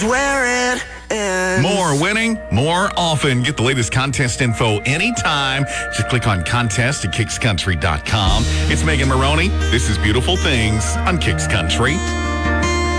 Where it is. More winning, more often. Get the latest contest info anytime. Just click on contest at kickscountry.com. It's Megan Maroney. This is Beautiful Things on Kicks Country.